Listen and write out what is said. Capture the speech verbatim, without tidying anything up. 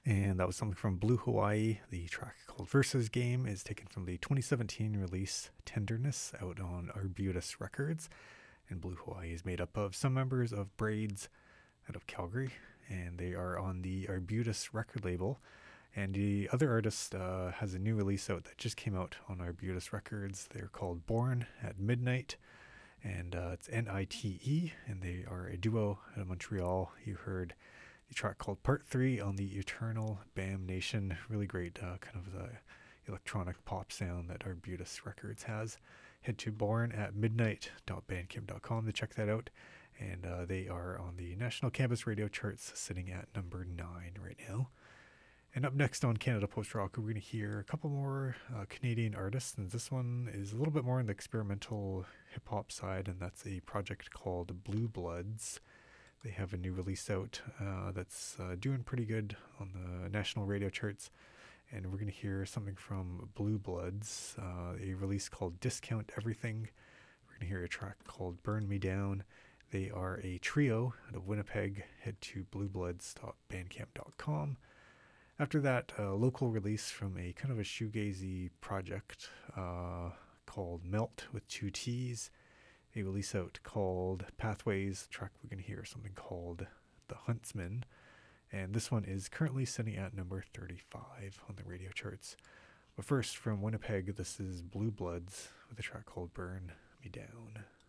And that was something from Blue Hawaii. The track called Versus Game is taken from the twenty seventeen release Tenderness out on Arbutus Records. And Blue Hawaii is made up of some members of Braids out of Calgary, and they are on the Arbutus record label. And the other artist uh, has a new release out that just came out on Arbutus Records. They're called Born at Midnight, and uh, it's N I T E, and they are a duo out of Montreal. You heard the track called Part three on the Eternal Bam Nation. Really great uh, kind of the electronic pop sound that Arbutus Records has. Head to born at midnight dot bandcamp dot com to check that out. And uh, they are on the National Campus Radio charts, sitting at number nine right now. And up next on Canada Post Rock, we're going to hear a couple more uh, Canadian artists. And this one is a little bit more on the experimental hip-hop side, and that's a project called Blue Bloods. They have a new release out uh, that's uh, doing pretty good on the national radio charts. And we're going to hear something from Blue Bloods, uh, a release called Discount Everything. We're going to hear a track called Burn Me Down. They are a trio out of Winnipeg. Head to blue bloods dot bandcamp dot com. After that, a local release from a kind of a shoegazy project uh, called Melt with two T's. A release out called Pathways. The track we're going to hear something called The Huntsman. And this one is currently sitting at number thirty-five on the radio charts. But first, from Winnipeg, this is Blue Bloods with a track called Burn Me Down.